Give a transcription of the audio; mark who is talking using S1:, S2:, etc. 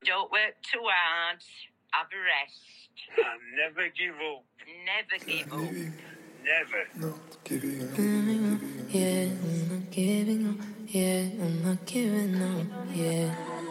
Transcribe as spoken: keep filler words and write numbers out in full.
S1: Don't work too hard. Have a rest.
S2: And never give up.
S1: Never give up.
S2: Never.
S3: Not giving up.
S4: Yeah, I'm not giving up. Yeah, I'm not giving up. Yeah.